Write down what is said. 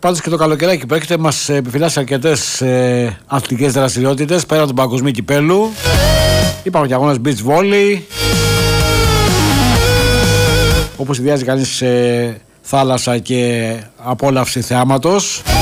Πάντως και το καλοκαιράκι που έρχεται μας επιφυλάσσει αρκετές αθλητικές δραστηριότητες πέρα του παγκοσμίου κυπέλου. Υπάρχουν και αγώνες beach volley, όπου συνδυάζει κανείς θάλασσα και απόλαυση θεάματος.